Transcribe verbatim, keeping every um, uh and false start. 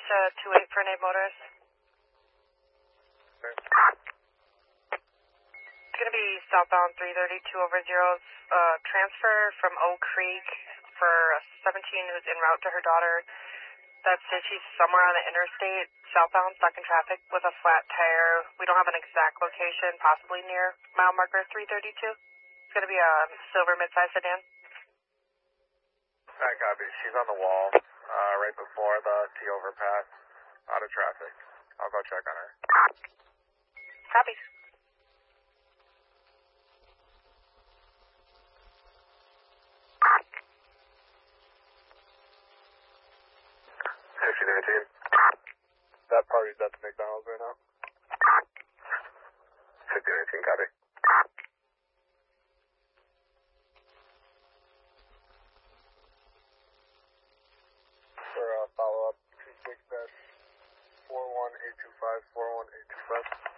to two eight for an eight motorist. Okay. It's going to be southbound three thirty-two over zeros, uh, transfer from Oak Creek for a seventeen who's en route to her daughter. That says she's somewhere on the interstate, southbound, stuck in traffic with a flat tire. We don't have an exact location, possibly near mile marker three thirty-two. It's going to be a silver midsize sedan. I copy. She's on the wall, uh, right before the T overpass, out of traffic. I'll go check on her. Copy. fifty nineteen. That party's at the McDonald's right now. fifty nineteen, copy. For uh, follow-up, two six dash four one eight two five, four one eight two five.